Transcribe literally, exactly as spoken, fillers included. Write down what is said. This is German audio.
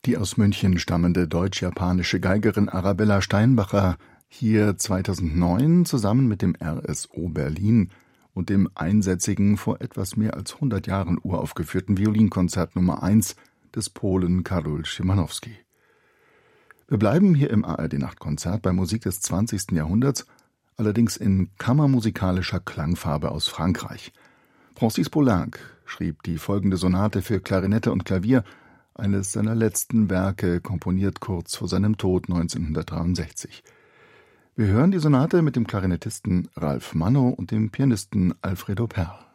Die aus München stammende deutsch-japanische Geigerin Arabella Steinbacher, hier zweitausendneun zusammen mit dem R S O Berlin und dem einsätzigen, vor etwas mehr als hundert Jahren uraufgeführten Violinkonzert Nummer eins des Polen Karol Szymanowski. Wir bleiben hier im A R D-Nachtkonzert bei Musik des zwanzigsten Jahrhunderts, allerdings in kammermusikalischer Klangfarbe aus Frankreich. Francis Poulenc schrieb die folgende Sonate für Klarinette und Klavier, eines seiner letzten Werke, komponiert kurz vor seinem Tod neunzehnhundertdreiundsechzig. Wir hören die Sonate mit dem Klarinettisten Ralph Manno und dem Pianisten Alfredo Perl.